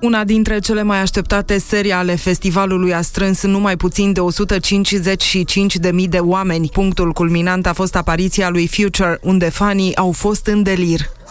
Una dintre cele mai așteptate serii ale festivalului a strâns numai puțin de 155.000 de oameni. Punctul culminant a fost apariția lui Future, unde fanii au fost în delir.